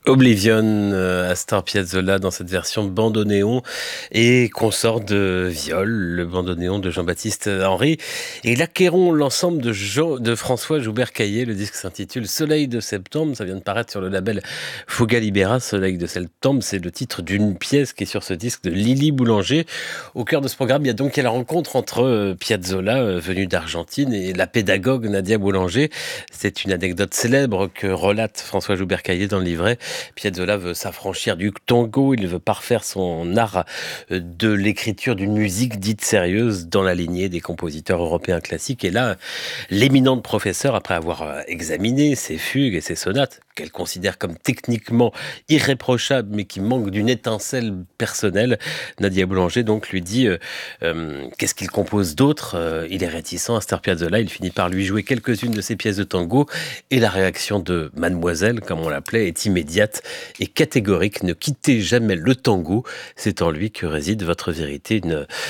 Oblivion, Astor Piazzolla dans cette version bandoneon et consort de viol, le bandoneon de Jean-Baptiste Henry. Et l'Acquéron, l'ensemble de François Joubert-Caillé. Le disque s'intitule Soleil de septembre. Ça vient de paraître sur le label Fuga Libera. Soleil de septembre, c'est le titre d'une pièce qui est sur ce disque de Lily Boulanger. Au cœur de ce programme, il y a donc la rencontre entre Piazzolla, venu d'Argentine, et la pédagogue Nadia Boulanger. C'est une anecdote célèbre que relate François Joubert-Caillé dans le livret. Piazzolla veut s'affranchir du tango, il veut parfaire son art de l'écriture d'une musique dite sérieuse dans la lignée des compositeurs européens classiques. Et là, l'éminente professeure, après avoir examiné ses fugues et ses sonates, qu'elle considère comme techniquement irréprochables, mais qui manquent d'une étincelle personnelle, Nadia Boulanger donc lui dit qu'est-ce qu'il compose d'autre. Il est réticent, Astor Piazzolla. Il finit par lui jouer quelques-unes de ses pièces de tango, et la réaction de Mademoiselle, comme on l'appelait, est immédiate et catégorique. Ne quittez jamais le tango, c'est en lui que réside votre vérité. Une